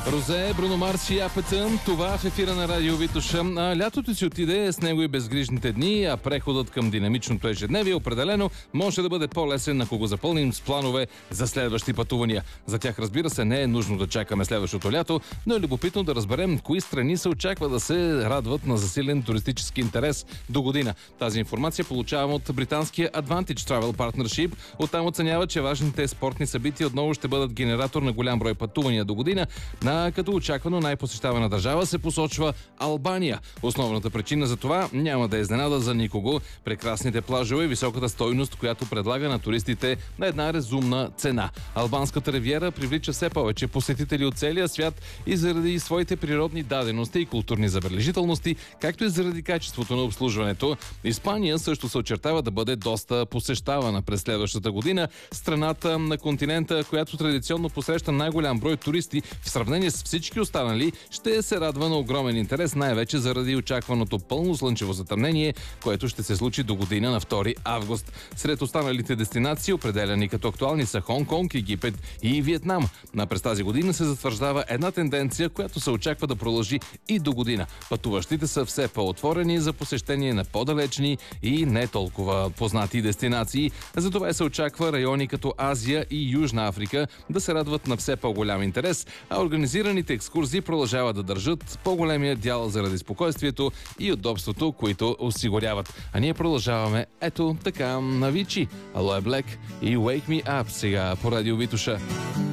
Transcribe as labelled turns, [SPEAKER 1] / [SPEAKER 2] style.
[SPEAKER 1] Розе, Бруно Марс и Апетън. Това в ефира на Радио Витоша. Лятото си отиде, с него и безгрижните дни, а преходът към динамичното ежедневие определено може да бъде по-лесен, ако го запълним с планове за следващи пътувания. За тях, разбира се, не е нужно да чакаме следващото лято, но е любопитно да разберем кои страни се очаква да се радват на засилен туристически интерес до година. Тази информация получавам от британския Advantage Travel Partnership. Оттам оценява, че важните спортни събития отново ще бъдат генератор на голям брой пътувания до година. Като очаквано най-посещавана държава се посочва Албания. Основната причина за това няма да е изненада за никого. Прекрасните плажове и високата стойност, която предлага на туристите на една разумна цена. Албанската ривиера привлича все повече посетители от целия свят и заради своите природни дадености и културни забележителности, както и заради качеството на обслужването. Испания също се очертава да бъде доста посещавана през следващата година. Страната на континента, която традиционно посреща най-голям брой туристи в сравнение с всички останали, ще се радва на огромен интерес, най-вече заради очакваното пълно слънчево затъмнение, което ще се случи до година на 2 август. Сред останалите дестинации, определени като актуални, са Хонг-Конг, Египет и Виетнам. През тази година се затвърждава една тенденция, която се очаква да продължи и до година. Пътуващите са все по-отворени за посещение на по-далечни и не толкова познати дестинации. Затова се очаква райони като Азия и Южна Африка да се радват на все по-голям интерес, а организираните екскурзии продължават да държат по-големия дял заради спокойствието и удобството, които осигуряват. А ние продължаваме ето така на Вичи, Aloe Black и Wake Me Up сега по Радио Витоша.